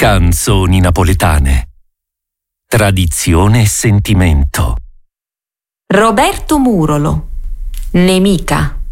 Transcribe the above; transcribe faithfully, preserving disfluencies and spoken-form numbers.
Canzoni napoletane. Tradizione e sentimento. Roberto Murolo. Nemica.